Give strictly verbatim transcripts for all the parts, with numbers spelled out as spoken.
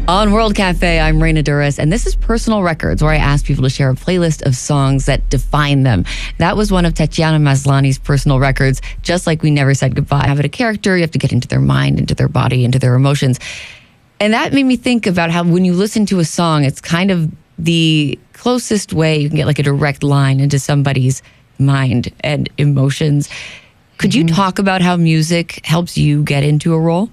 On World Cafe, I'm Raina Duras, and this is Personal Records, where I ask people to share a playlist of songs that define them. That was one of Tatiana Maslany's personal records, Just Like We Never Said Goodbye. Have it a character, you have to get into their mind, into their body, into their emotions. And that made me think about how when you listen to a song, it's kind of the closest way you can get like a direct line into somebody's mind and emotions. Could you Mm-hmm. talk about how music helps you get into a role?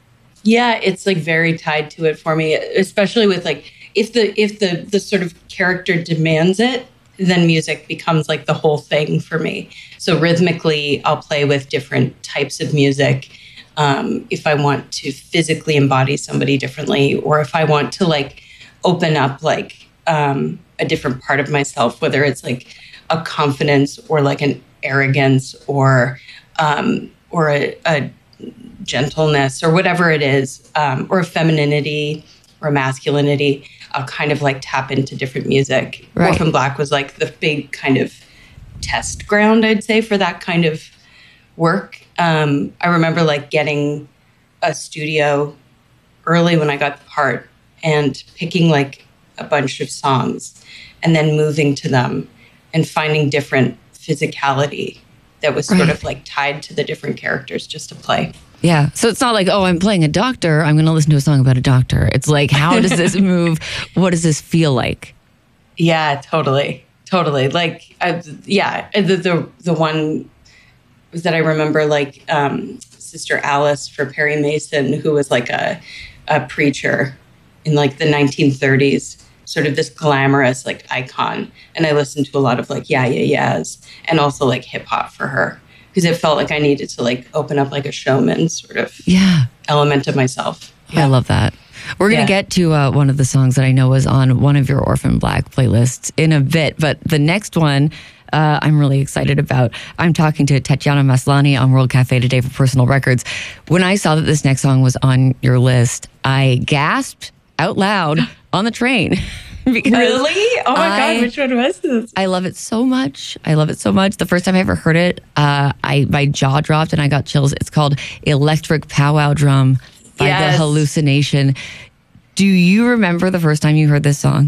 Yeah, it's like very tied to it for me, especially with like if the if the the sort of character demands it, then music becomes like the whole thing for me. So rhythmically, I'll play with different types of music. Um, if I want to physically embody somebody differently, or if I want to like open up like um, a different part of myself, whether it's like a confidence or like an arrogance or um, or a, a gentleness or whatever it is, um, or femininity or masculinity, I'll kind of like tap into different music. Right. Orphan Black was like the big kind of test ground, I'd say, for that kind of work. Um, I remember like getting a studio early when I got the part and picking like a bunch of songs and then moving to them and finding different physicality that was sort Right. of like tied to the different characters just to play. Yeah. So it's not like, oh, I'm playing a doctor, I'm going to listen to a song about a doctor. It's like, how does this move? What does this feel like? Yeah, totally. Totally. Like, I, yeah, the, the, the one that I remember, like um, Sister Alice for Perry Mason, who was like a, a preacher in like the nineteen thirties, sort of this glamorous like icon. And I listened to a lot of like yeah, yeah, yeahs and also like hip hop for her because it felt like I needed to like open up like a showman sort of Yeah. element of myself. I love that. We're going to Yeah. get to uh, one of the songs that I know was on one of your Orphan Black playlists in a bit, but the next one uh, I'm really excited about. I'm talking to Tatiana Maslany on World Cafe today for Personal Records. When I saw that this next song was on your list, I gasped out loud on the train. Because Really? Oh my I- God, which one was this? I love it so much. I love it so much. The first time I ever heard it, uh, I my jaw dropped and I got chills. It's called Electric Powwow Drum by Yes. The Hallucination. Do you remember the first time you heard this song?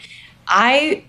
I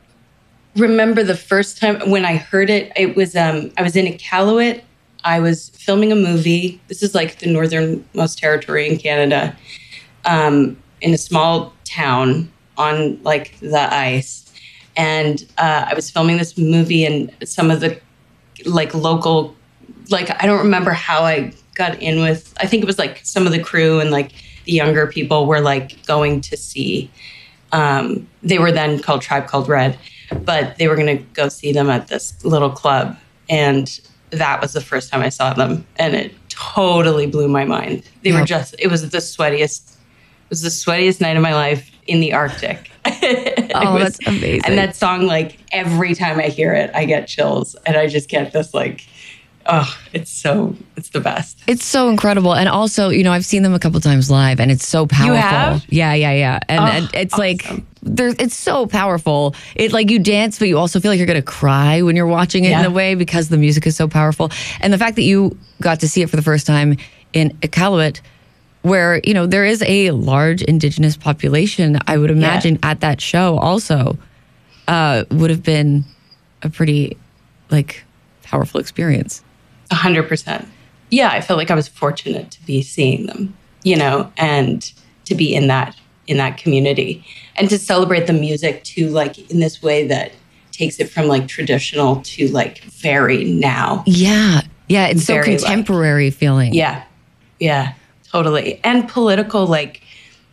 remember the first time when I heard it, it was, um, I was in Iqaluit. I was filming a movie. This is like the northernmost territory in Canada, um, in a small town on like the ice. And uh, I was filming this movie and some of the like local, like, I don't remember how I got in with, I think it was like some of the crew and like the younger people were like going to see, um, they were then called Tribe Called Red, but they were going to go see them at this little club. And that was the first time I saw them. And it totally blew my mind. They Yeah. were just, it was the sweatiest, it was the sweatiest night of my life in the Arctic. It Oh, was- that's amazing. And that song, like every time I hear it, I get chills and I just get this like, oh, it's so, it's the best. It's so incredible. And also, you know, I've seen them a couple times live and it's so powerful. have? Yeah, yeah, yeah. And, Oh, and it's like, awesome. there's, it's so powerful. It like you dance, but you also feel like you're going to cry when you're watching it Yeah. in a way because the music is so powerful. And the fact that you got to see it for the first time in Iqaluit, where, you know, there is a large indigenous population, I would imagine at that show also uh, would have been a pretty like powerful experience. A hundred percent. Yeah, I felt like I was fortunate to be seeing them, you know, and to be in that in that community and to celebrate the music too, like in this way that takes it from like traditional to like very now. Yeah. Yeah. It's so Very, like- contemporary feeling. Yeah, yeah, totally. And political, like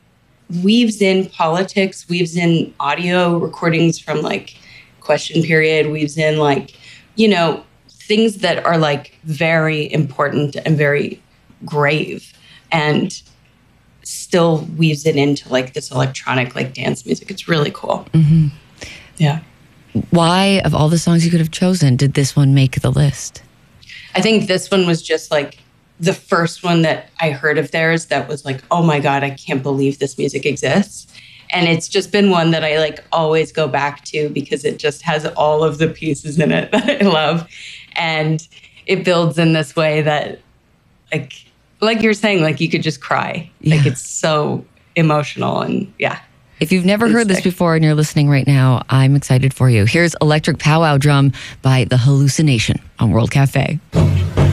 weaves in politics, weaves in audio recordings from like Question Period, weaves in like, you know, things that are like very important and very grave and still weaves it into like this electronic like dance music. It's really cool. Mm-hmm. Yeah. Why, of all the songs you could have chosen, did this one make the list? I think this one was just like the first one that I heard of theirs that was like, oh my God, I can't believe this music exists. And it's just been one that I like always go back to because it just has all of the pieces in it that I love. And it builds in this way that like, like you're saying, like you could just cry. Yeah. Like it's so, emotional and yeah. If you've never heard this before and you're listening right now, I'm excited for you. Here's Electric Powwow Drum by The Hallucination on World Cafe.